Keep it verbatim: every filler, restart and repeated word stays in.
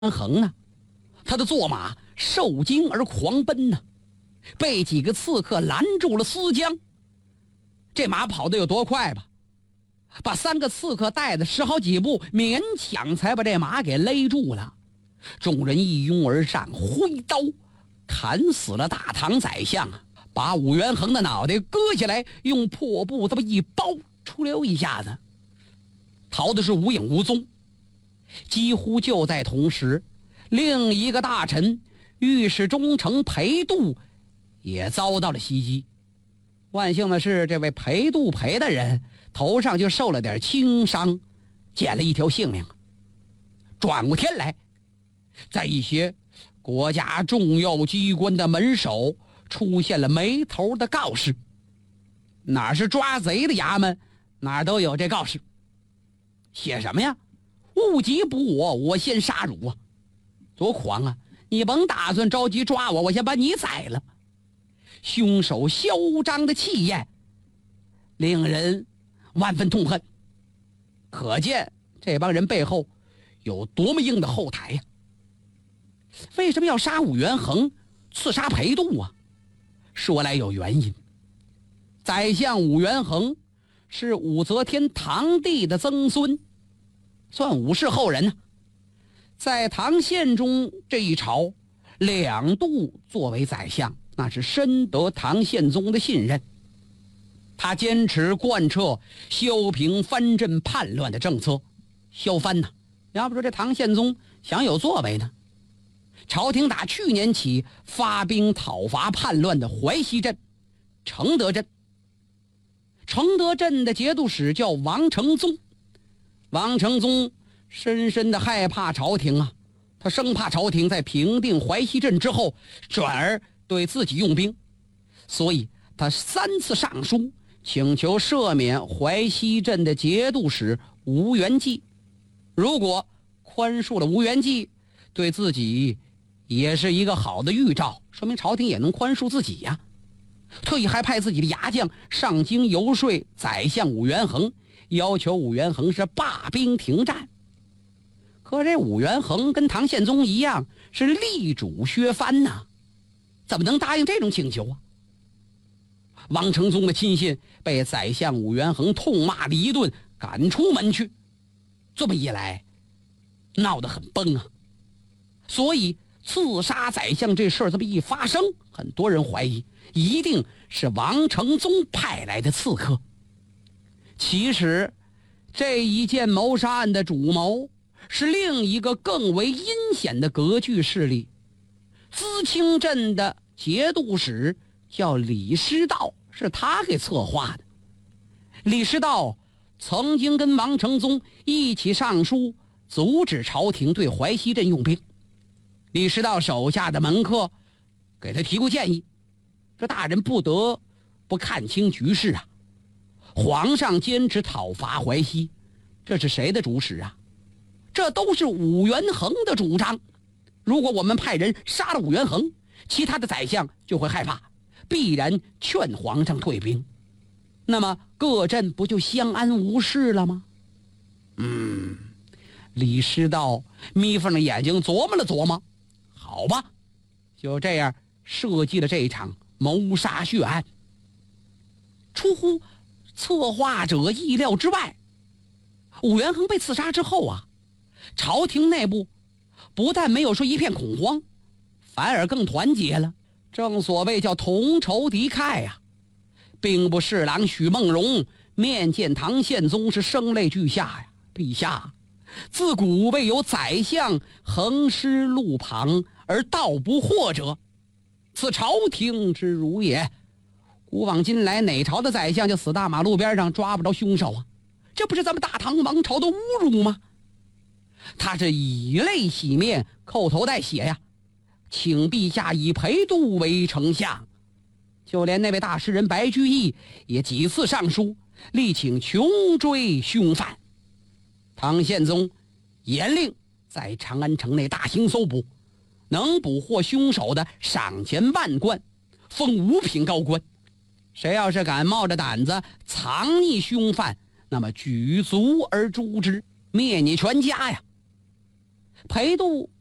衡啊，他的坐马受惊而狂奔呢、啊，被几个刺客拦住了丝缰。这马跑得有多快吧，把三个刺客带的十好几步，勉强才把这马给勒住了。众人一拥而上，挥刀砍死了大唐宰相啊，把武元衡的脑袋割下来，用破布这么一包，出溜一下子逃的是无影无踪。几乎就在同时，另一个大臣御史中丞裴度也遭到了袭击。万幸的是，这位裴度裴的人头上就受了点轻伤，捡了一条性命。转过天来，在一些国家重要机关的门首出现了没头的告示，哪是抓贼的衙门，哪都有这告示。写什么呀？物极捕我，我先杀汝啊！多狂啊！你甭打算着急抓我，我先把你宰了。凶手嚣张的气焰令人万分痛恨，可见这帮人背后有多么硬的后台呀、啊！为什么要杀武元衡，刺杀裴度啊？说来有原因。宰相武元衡是武则天堂弟的曾孙，算武氏后人呢、啊。在唐宪宗这一朝，两度作为宰相，那是深得唐宪宗的信任。他坚持贯彻修平藩镇叛乱的政策，削藩呢、啊，要不说这唐宪宗想有作为呢。朝廷打去年起发兵讨伐叛乱的淮西镇、承德镇。承德镇的节度使叫王承宗，王承宗深深的害怕朝廷啊，他生怕朝廷在平定淮西镇之后转而对自己用兵，所以他三次上书请求赦免淮西镇的节度使吴元济。如果宽恕了吴元济，对自己也是一个好的预兆，说明朝廷也能宽恕自己呀、啊。特意还派自己的牙将上京游说宰相武元衡，要求武元衡是罢兵停战。可这武元衡跟唐宪宗一样是力主削藩呐，怎么能答应这种请求啊？王承宗的亲信被宰相武元衡痛骂了一顿，赶出门去。这么一来，闹得很崩啊。所以刺杀宰相这事儿这么一发生，很多人怀疑一定是王承宗派来的刺客。其实这一件谋杀案的主谋是另一个更为阴险的割据势力，淄青镇的节度使叫李师道，是他给策划的。李师道曾经跟王承宗一起上书阻止朝廷对淮西镇用兵。李师道手下的门客给他提过建议，这大人不得不看清局势啊！皇上坚持讨伐淮西，这是谁的主使啊？这都是武元衡的主张。如果我们派人杀了武元衡，其他的宰相就会害怕，必然劝皇上退兵，那么各镇不就相安无事了吗？嗯，李师道眯缝着眼睛琢磨了琢磨，好吧，就这样设计了这一场谋杀血案。出乎策划者意料之外，武元衡被刺杀之后啊，朝廷内部不但没有说一片恐慌，反而更团结了。正所谓叫同仇敌忾呀、啊。兵部侍郎许梦荣面见唐宪宗是声泪俱下呀，陛下，自古未有宰相横尸路旁而道不获者，此朝廷之辱也。古往今来哪朝的宰相就死大马路边上抓不着凶手啊？这不是咱们大唐王朝的侮辱吗？他是以泪洗面，叩头带血呀，请陛下以裴度为丞相。就连那位大诗人白居易也几次上书力请穷追凶犯。唐宪宗严令在长安城内大兴搜捕，能捕获凶手的赏钱万贯，封五品高官。谁要是敢冒着胆子藏匿凶犯，那么举族而诛之，灭你全家呀！裴度